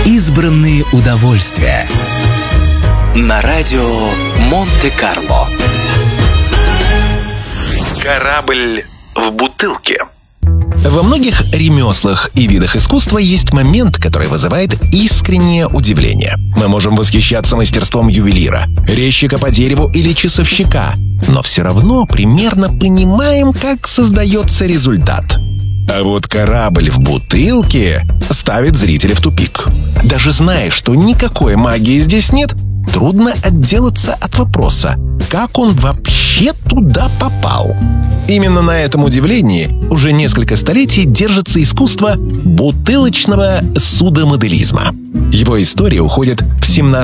Избранные удовольствия. На радио Монте-Карло. Корабль в бутылке. Во многих ремеслах и видах искусства есть момент, который вызывает искреннее удивление. Мы можем восхищаться мастерством ювелира, резчика по дереву или часовщика, но все равно примерно понимаем, как создается результат. А вот корабль в бутылке ставит зрителя в тупик. Даже зная, что никакой магии здесь нет, трудно отделаться от вопроса, как он вообще туда попал. Именно на этом удивлении уже несколько столетий держится искусство бутылочного судомоделизма. Его история уходит в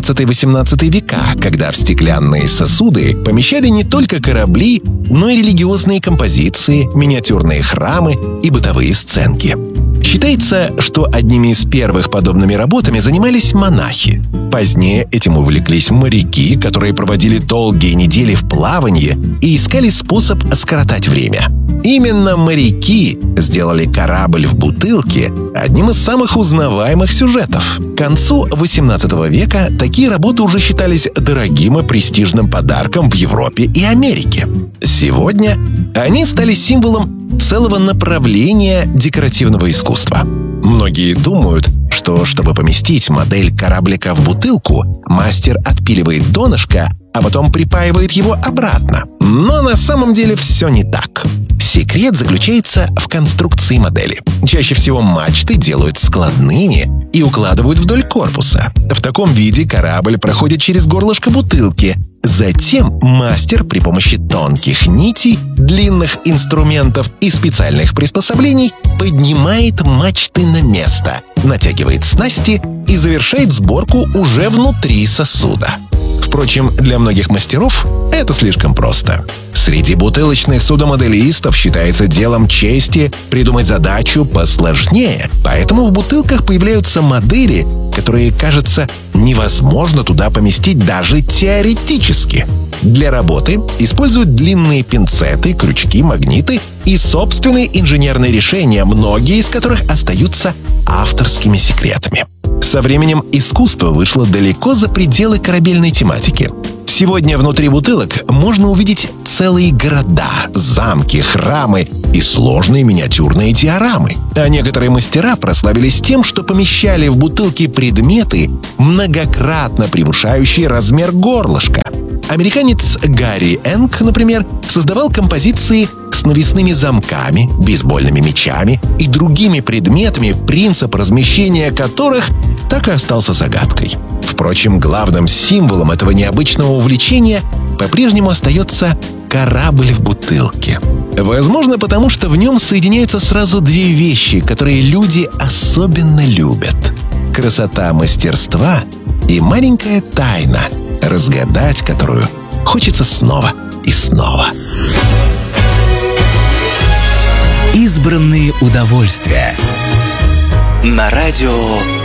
17-18 века, когда в стеклянные сосуды помещали не только корабли, но и религиозные композиции, миниатюрные храмы и бытовые сценки. Считается, что одними из первых подобными работами занимались монахи. Позднее этим увлеклись моряки, которые проводили долгие недели в плавании и искали способ скоротать время. Именно моряки сделали корабль в бутылке одним из самых узнаваемых сюжетов. К концу XVIII века такие работы уже считались дорогим и престижным подарком в Европе и Америке. Сегодня они стали символом целого направления декоративного искусства. Многие думают, что чтобы поместить модель кораблика в бутылку, мастер отпиливает донышко, а потом припаивает его обратно. Но на самом деле все не так. Секрет заключается в конструкции модели. Чаще всего мачты делают складными и укладывают вдоль корпуса. В таком виде корабль проходит через горлышко бутылки. Затем мастер при помощи тонких нитей, длинных инструментов и специальных приспособлений поднимает мачты на место, натягивает снасти и завершает сборку уже внутри сосуда. Впрочем, для многих мастеров это слишком просто. Среди бутылочных судомоделистов считается делом чести придумать задачу посложнее, поэтому в бутылках появляются модели, которые, кажется, невозможно туда поместить даже теоретически. Для работы используют длинные пинцеты, крючки, магниты и собственные инженерные решения, многие из которых остаются авторскими секретами. Со временем искусство вышло далеко за пределы корабельной тематики. Сегодня внутри бутылок можно увидеть целые города, замки, храмы и сложные миниатюрные диорамы. А некоторые мастера прославились тем, что помещали в бутылки предметы, многократно превышающие размер горлышка. Американец Гарри Энг, например, создавал композиции с навесными замками, бейсбольными мячами и другими предметами, принцип размещения которых так и остался загадкой. Впрочем, главным символом этого необычного увлечения по-прежнему остается корабль в бутылке. Возможно, потому что в нем соединяются сразу две вещи, которые люди особенно любят: красота мастерства и маленькая тайна, разгадать которую хочется снова и снова. Избранные удовольствия. На радио